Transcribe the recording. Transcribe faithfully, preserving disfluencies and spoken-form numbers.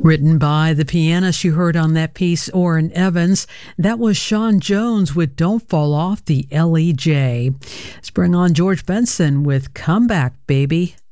Written by the pianist you heard on that piece, Orrin Evans. That was Sean Jones with Don't Fall Off, the L E J. Let's bring on George Benson with Come Back, Baby.